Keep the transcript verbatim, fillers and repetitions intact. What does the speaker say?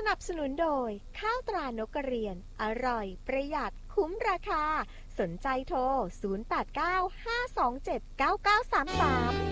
นับสนุนโดยข้าวตรานกกระเรียนอร่อยประหยัดคุ้มราคาสนใจโทรศูนย์ แปด เก้า ห้า สอง เจ็ด เก้า เก้า สาม สาม